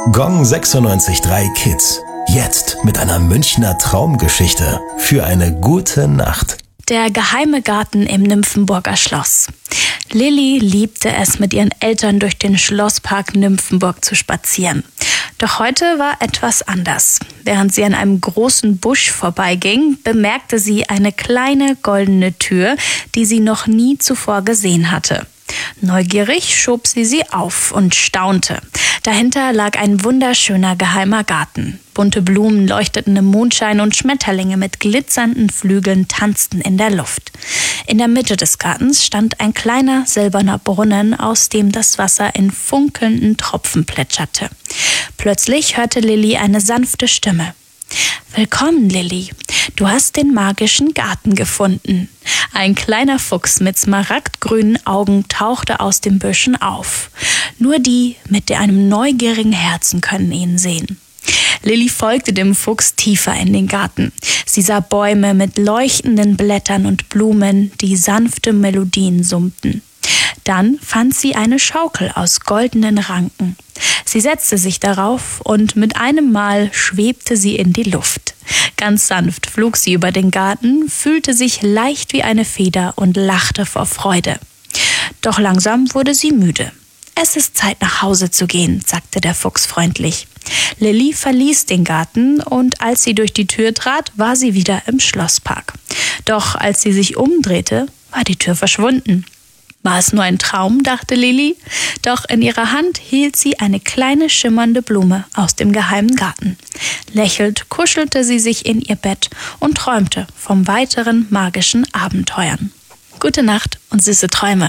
Gong 96.3 Kids. Jetzt mit einer Münchner Traumgeschichte für eine gute Nacht. Der geheime Garten im Nymphenburger Schloss. Lilly liebte es, mit ihren Eltern durch den Schlosspark Nymphenburg zu spazieren. Doch heute war etwas anders. Während sie an einem großen Busch vorbeiging, bemerkte sie eine kleine goldene Tür, die sie noch nie zuvor gesehen hatte. Neugierig schob sie auf und staunte. Dahinter lag ein wunderschöner geheimer Garten. Bunte Blumen leuchteten im Mondschein und Schmetterlinge mit glitzernden Flügeln tanzten in der Luft. In der Mitte des Gartens stand ein kleiner silberner Brunnen, aus dem das Wasser in funkelnden Tropfen plätscherte. Plötzlich hörte Lilly eine sanfte Stimme. »Willkommen, Lilly. Du hast den magischen Garten gefunden.« Ein kleiner Fuchs mit smaragdgrünen Augen tauchte aus den Büschen auf. Nur die mit einem neugierigen Herzen können ihn sehen. Lilly folgte dem Fuchs tiefer in den Garten. Sie sah Bäume mit leuchtenden Blättern und Blumen, die sanfte Melodien summten. Dann fand sie eine Schaukel aus goldenen Ranken. Sie setzte sich darauf und mit einem Mal schwebte sie in die Luft. Ganz sanft flog sie über den Garten, fühlte sich leicht wie eine Feder und lachte vor Freude. Doch langsam wurde sie müde. »Es ist Zeit, nach Hause zu gehen«, sagte der Fuchs freundlich. Lilly verließ den Garten und als sie durch die Tür trat, war sie wieder im Schlosspark. Doch als sie sich umdrehte, war die Tür verschwunden. War es nur ein Traum, dachte Lilly? Doch in ihrer Hand hielt sie eine kleine schimmernde Blume aus dem geheimen Garten. Lächelnd kuschelte sie sich in ihr Bett und träumte von weiteren magischen Abenteuern. Gute Nacht und süße Träume.